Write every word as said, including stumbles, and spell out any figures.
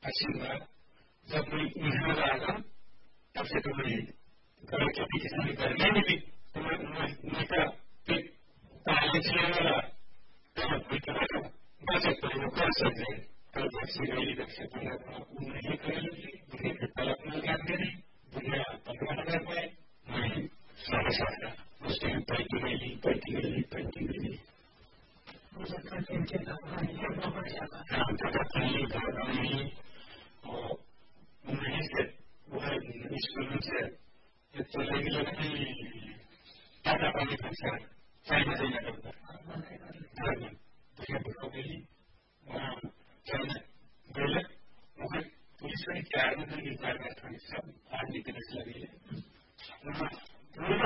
आशीर्वाद जब मैं यहाँ आया तब से तो मैं घर के पीछे से निकल नहीं मिली तो मैं मैं क्या कॉलेज वाला बचत तो वो कर सकते हैं कल घर से गई इधर से नहीं करेंगे मुझे कल अपना ज्ञान दे रही मुझे पंद्रह हजार पाए मैं साढ़े सात उस टाइम पैती गई पैती गई पैती गई स्कूल से चलेगी लगती टाटा पानी पैसा चाइना से लगता गई चाइना गलत वहाँ पुलिस वाली चार में सब आदमी के लगी है